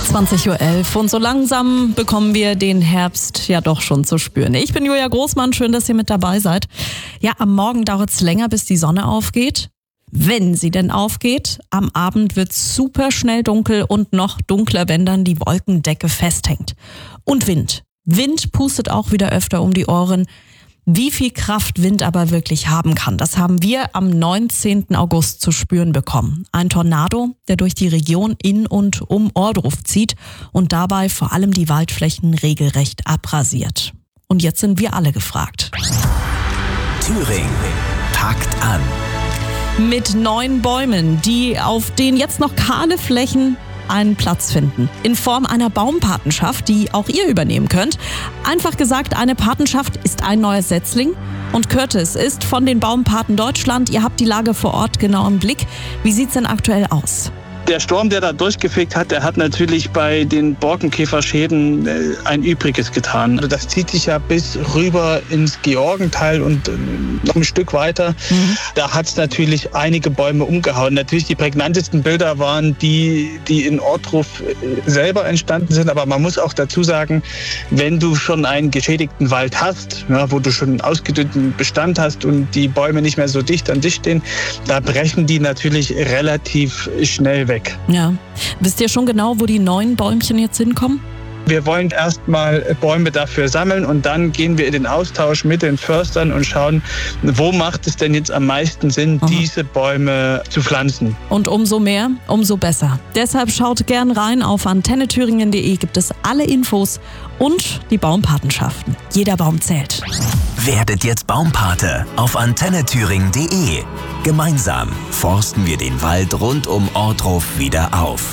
20.11 Uhr und so langsam bekommen wir den Herbst ja doch schon zu spüren. Ich bin Julia Großmann, schön, dass ihr mit dabei seid. Ja, am Morgen dauert es länger, bis die Sonne aufgeht. Wenn sie denn aufgeht, am Abend wird es super schnell dunkel und noch dunkler, wenn dann die Wolkendecke festhängt. Und Wind. Wind pustet auch wieder öfter um die Ohren. Wie viel Kraft Wind aber wirklich haben kann, das haben wir am 19. August zu spüren bekommen. Ein Tornado, der durch die Region in und um Ohrdruf zieht und dabei vor allem die Waldflächen regelrecht abrasiert. Und jetzt sind wir alle gefragt. Thüringen packt an. Mit 9 Bäumen, die auf den jetzt noch kahle Flächen einen Platz finden. In Form einer Baumpatenschaft, die auch ihr übernehmen könnt. Einfach gesagt, eine Patenschaft ist ein neuer Setzling. Und Curtis ist von den Baumpaten Deutschland. Ihr habt die Lage vor Ort genau im Blick. Wie sieht's denn aktuell aus? Der Sturm, der da durchgefegt hat, der hat natürlich bei den Borkenkäferschäden ein Übriges getan. Also das zieht sich ja bis rüber ins Georgental und noch ein Stück weiter. Da hat es natürlich einige Bäume umgehauen. Natürlich die prägnantesten Bilder waren die in Ohrdruf selber entstanden sind. Aber man muss auch dazu sagen, wenn du schon einen geschädigten Wald hast, ja, wo du schon einen ausgedünnten Bestand hast und die Bäume nicht mehr so dicht an dicht stehen, da brechen die natürlich relativ schnell weg. Ja. Wisst ihr schon genau, wo die 9 Bäumchen jetzt hinkommen? Wir wollen erstmal Bäume dafür sammeln und dann gehen wir in den Austausch mit den Förstern und schauen, wo macht es denn jetzt am meisten Sinn, diese Bäume zu pflanzen. Und umso mehr, umso besser. Deshalb schaut gern rein auf antennethüringen.de, gibt es alle Infos und die Baumpatenschaften. Jeder Baum zählt. Werdet jetzt Baumpate auf antennethüringen.de. Gemeinsam forsten wir den Wald rund um Ohrdruf wieder auf.